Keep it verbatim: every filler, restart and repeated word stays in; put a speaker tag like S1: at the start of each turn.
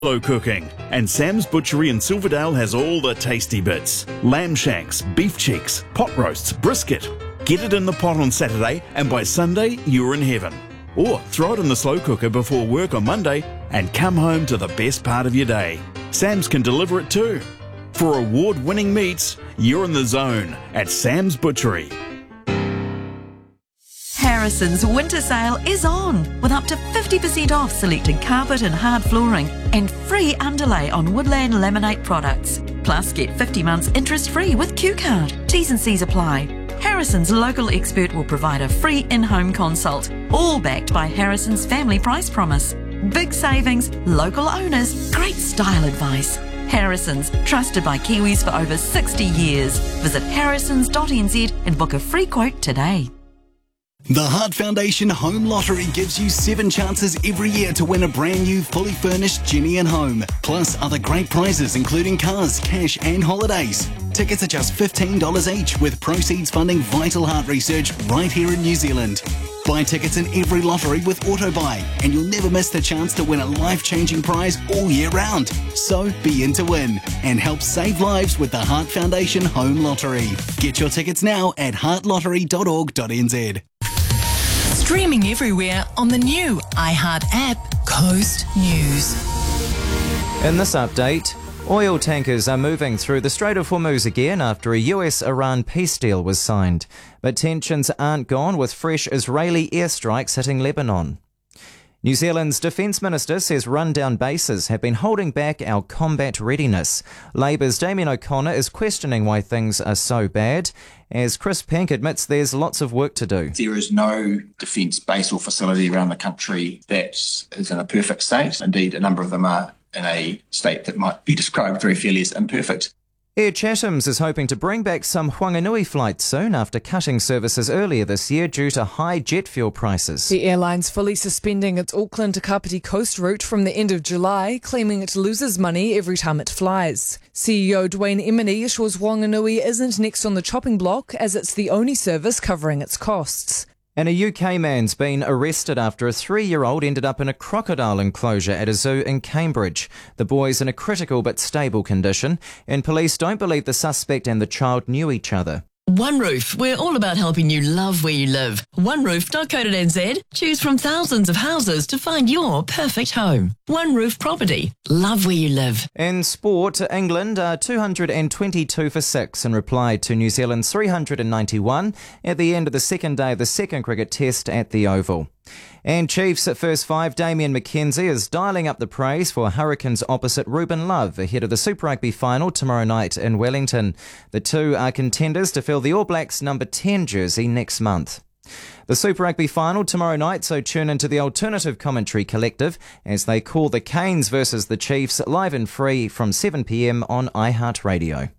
S1: Slow cooking, and Sam's Butchery in Silverdale has all the tasty bits. Lamb shanks, beef cheeks, pot roasts, brisket. Get it in the pot on Saturday and by Sunday you're in heaven. Or throw it in the slow cooker before work on Monday and come home to the best part of your day. Sam's can deliver it too. For award-winning meats, you're in the zone at Sam's Butchery.
S2: Harrison's winter sale is on with up to fifty percent off selected carpet and hard flooring and free underlay on Woodland Laminate products. Plus get fifty months interest free with Q Card. T's and C's apply. Harrison's local expert will provide a free in-home consult, all backed by Harrison's family price promise. Big savings, local owners, great style advice. Harrison's, trusted by Kiwis for over sixty years. Visit harrisons dot n z and book a free quote today.
S3: The Heart Foundation Home Lottery gives you seven chances every year to win a brand new, fully furnished Jenny and Home. Plus other great prizes including cars, cash and holidays. Tickets are just fifteen dollars each, with proceeds funding vital heart research right here in New Zealand. Buy tickets in every lottery with AutoBuy and you'll never miss the chance to win a life-changing prize all year round. So be in to win and help save lives with the Heart Foundation Home Lottery. Get your tickets now at heart lottery dot org dot n z.
S4: Streaming everywhere on the new iHeart app, Coast News.
S5: In this update, oil tankers are moving through the Strait of Hormuz again after a U S Iran peace deal was signed. But tensions aren't gone, with fresh Israeli airstrikes hitting Lebanon. New Zealand's Defence Minister says rundown bases have been holding back our combat readiness. Labour's Damien O'Connor is questioning why things are so bad, as Chris Pink admits there's lots of work to do.
S6: There is no defence base or facility around the country that is in a perfect state. Indeed, a number of them are in a state that might be described very fairly as imperfect.
S5: Air Chatham's is hoping to bring back some Whanganui flights soon after cutting services earlier this year due to high jet fuel prices.
S7: The airline's fully suspending its Auckland to Kapiti Coast route from the end of July, claiming it loses money every time it flies. C E O Dwayne Emini assures Whanganui isn't next on the chopping block, as it's the only service covering its costs.
S5: And a U K man's been arrested after a three-year-old ended up in a crocodile enclosure at a zoo in Cambridge. The boy's in a critical but stable condition, and police don't believe the suspect and the child knew each other.
S4: One Roof, we're all about helping you love where you live. one roof dot co dot n z. Choose from thousands of houses to find your perfect home. One Roof Property. Love where you live.
S5: In sport, England are two hundred twenty-two for six in reply to New Zealand's three hundred ninety-one at the end of the second day of the second cricket test at the Oval. And Chiefs at first five, Damien McKenzie is dialling up the praise for Hurricanes opposite Ruben Love ahead of the Super Rugby final tomorrow night in Wellington. The two are contenders to fill the All Blacks number ten jersey next month. The Super Rugby final tomorrow night, so tune into the Alternative Commentary Collective as they call the Canes versus the Chiefs live and free from seven p m on iHeartRadio.